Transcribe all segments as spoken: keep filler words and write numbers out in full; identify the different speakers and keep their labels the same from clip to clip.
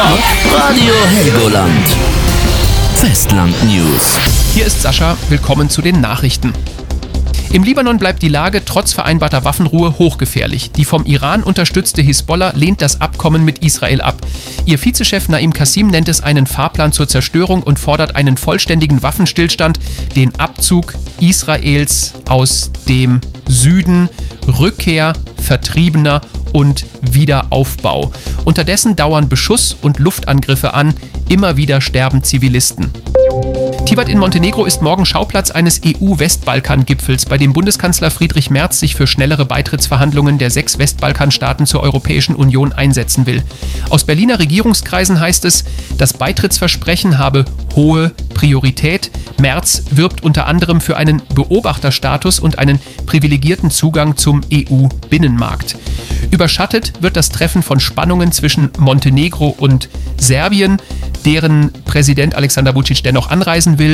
Speaker 1: Rock. Radio Helgoland. Festland News.
Speaker 2: Hier ist Sascha, willkommen zu den Nachrichten. Im Libanon bleibt die Lage trotz vereinbarter Waffenruhe hochgefährlich. Die vom Iran unterstützte Hisbollah lehnt das Abkommen mit Israel ab. Ihr Vizechef Naim Qassim nennt es einen Fahrplan zur Zerstörung und fordert einen vollständigen Waffenstillstand, den Abzug Israels aus dem Süden, Rückkehr Vertriebener und Wiederaufbau. Unterdessen dauern Beschuss- und Luftangriffe an. Immer wieder sterben Zivilisten. Tivat in Montenegro ist morgen Schauplatz eines E U-Westbalkan-Gipfels, bei dem Bundeskanzler Friedrich Merz sich für schnellere Beitrittsverhandlungen der sechs Westbalkanstaaten zur Europäischen Union einsetzen will. Aus Berliner Regierungskreisen heißt es, das Beitrittsversprechen habe hohe Priorität. Merz wirbt unter anderem für einen Beobachterstatus und einen privilegierten Zugang zum E U-Binnenmarkt. Überschattet wird das Treffen von Spannungen zwischen Montenegro und Serbien, deren Präsident Alexander Vučić dennoch anreisen will.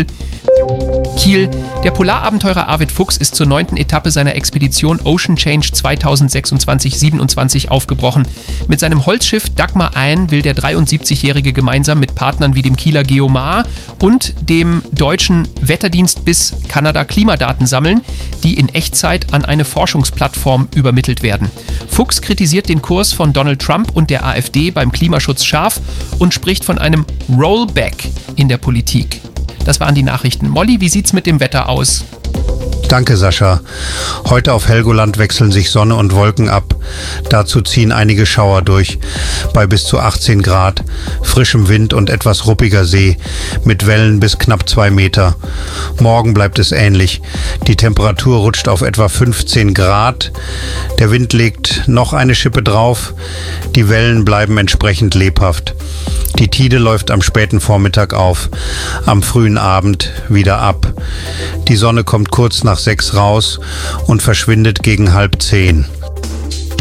Speaker 2: Kiel. Der Polarabenteurer Arvid Fuchs ist zur neunten Etappe seiner Expedition Ocean Change zweitausendsechsundzwanzig siebenundzwanzig aufgebrochen. Mit seinem Holzschiff Dagmar ein will der dreiundsiebzigjährige gemeinsam mit Partnern wie dem Kieler Geomar und dem deutschen Wetterdienst bis Kanada Klimadaten sammeln, die in Echtzeit an eine Forschungsplattform übermittelt werden. Fuchs kritisiert den Kurs von Donald Trump und der AfD beim Klimaschutz scharf und spricht von einem Rollback in der Politik. Das waren die Nachrichten. Molly, wie sieht's mit dem Wetter aus?
Speaker 3: Danke, Sascha. Heute auf Helgoland wechseln sich Sonne und Wolken ab. Dazu ziehen einige Schauer durch, bei bis zu achtzehn Grad, frischem Wind und etwas ruppiger See, mit Wellen bis knapp zwei Meter. Morgen bleibt es ähnlich. Die Temperatur rutscht auf etwa fünfzehn Grad. Der Wind legt noch eine Schippe drauf. Die Wellen bleiben entsprechend lebhaft. Die Tide läuft am späten Vormittag auf, am frühen Abend wieder ab. Die Sonne kommt kurz nach sechs raus und verschwindet gegen halb zehn.